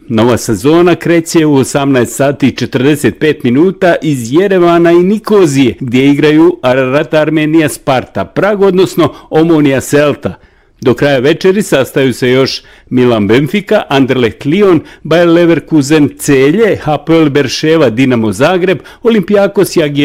Nova sezona kreće u 18 sati 45 minuta iz Jerevana i Nikozije, gdje igraju Ararat Armenija Sparta Prag, odnosno Omonija Celta. Do kraja večeri sastaju se još Milan Benfica, Anderlecht Lyon, Bayer Leverkusen Celje, Hapoel Berševa Dinamo Zagreb, Olympiakos Jagiellonia